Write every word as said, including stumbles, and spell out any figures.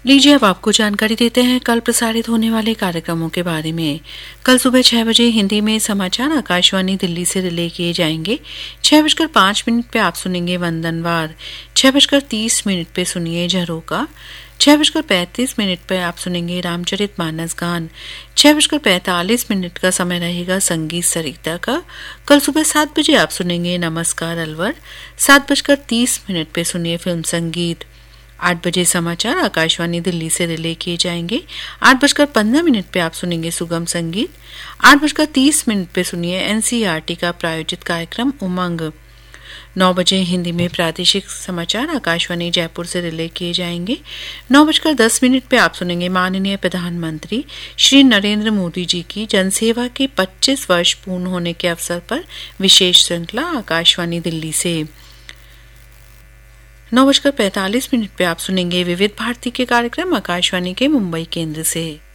लीजिए अब आपको जानकारी देते हैं कल प्रसारित होने वाले कार्यक्रमों के बारे में। कल सुबह छह बजे हिंदी में समाचार आकाशवाणी दिल्ली से रिले किए जाएंगे। छह बजकर पाँच मिनट पे आप सुनेंगे वंदनवार। छह बजकर तीस मिनट पे सुनिए झरोका। छह बजकर पैंतीस मिनट पे आप सुनेंगे रामचरित मानस गान। छह बजकर पैंतालीस मिनट का समय रहेगा संगीत सरिता का। कल सुबह सात बजे आप सुनेंगे नमस्कार अलवर। सात बजकर तीस मिनट पे सुनिए फिल्म संगीत। आठ बजे समाचार आकाशवाणी दिल्ली से रिले किए जाएंगे। आठ बजकर पंद्रह मिनट पे आप सुनेंगे सुगम संगीत। आठ बजकर तीस मिनट पे सुनिए एनसीईआरटी का प्रायोजित कार्यक्रम उमंग। नौ बजे हिंदी में प्रादेशिक समाचार आकाशवाणी जयपुर से रिले किए जाएंगे। नौ बजकर दस मिनट पे आप सुनेंगे माननीय प्रधानमंत्री श्री नरेंद्र मोदी जी की जनसेवा के पच्चीस वर्ष पूर्ण होने के अवसर पर विशेष श्रृंखला आकाशवाणी दिल्ली से। नौ बजकर पैंतालीस मिनट पे आप सुनेंगे विविध भारती के कार्यक्रम आकाशवाणी के मुंबई केंद्र से।